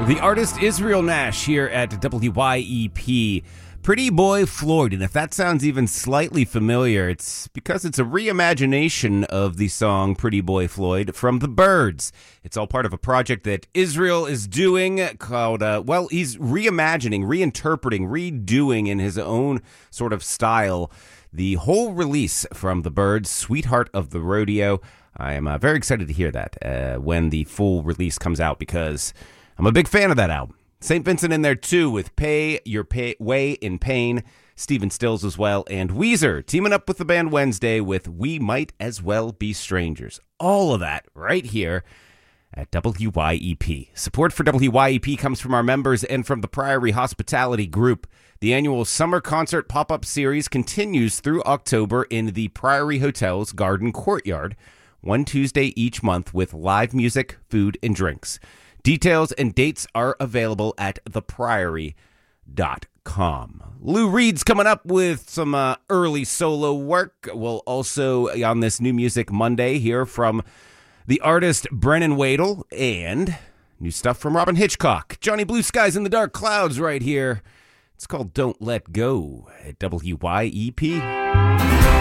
The artist Israel Nash here at WYEP. Pretty Boy Floyd, and if that sounds even slightly familiar, it's because it's a reimagination of the song Pretty Boy Floyd from The Byrds. It's all part of a project that Israel is doing called, he's reimagining, reinterpreting, redoing in his own sort of style the whole release from The Byrds, Sweetheart of the Rodeo. I am very excited to hear that when the full release comes out because I'm a big fan of that album. St. Vincent in there, too, with Pay Your Way in Pain, Stephen Stills as well, and Weezer teaming up with the band Wednesday with We Might As Well Be Strangers. All of that right here at WYEP. Support for WYEP comes from our members and from the Priory Hospitality Group. The annual summer concert pop-up series continues through October in the Priory Hotel's Garden Courtyard, one Tuesday each month with live music, food, and drinks. Details and dates are available at thepriory.com. Lou Reed's coming up with some early solo work. We'll also, on this New Music Monday, hear from the artist Brennan Wadle and new stuff from Robin Hitchcock. Johnny Blue Skies in the Dark Clouds right here. It's called Don't Let Go at WYEP.